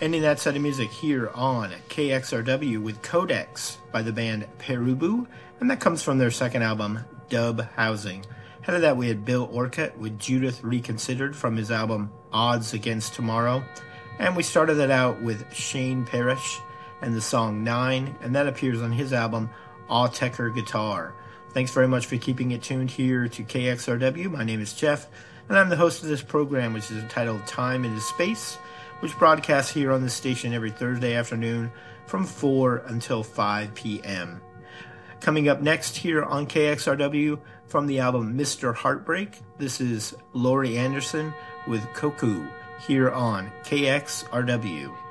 Ending that set of music here on KXRW with Codex by the band Perubu, and that comes from their second album, Dub Housing. Ahead of that, we had Bill Orcutt with Judith Reconsidered from his album Odds Against Tomorrow, and we started that out with Shane Parrish and the song 9, and that appears on his album Aw Tecker Guitar. Thanks very much for keeping it tuned here to KXRW. My name is Jeff, and I'm the host of this program, which is entitled Time into Space, which broadcasts here on this station every Thursday afternoon from 4 until 5 p.m. Coming up next here on KXRW from the album Mr. Heartbreak, this is Laurie Anderson with Koku here on KXRW.